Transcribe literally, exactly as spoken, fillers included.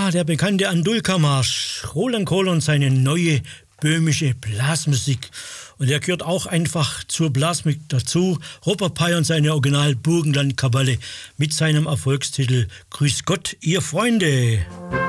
Ja, der bekannte Andulka-Marsch, Roland Kohl und seine neue böhmische Blasmusik. Und er gehört auch einfach zur Blasmusik dazu. Robert Pey und seine Original Burgenland-Kaballe mit seinem Erfolgstitel Grüß Gott, ihr Freunde.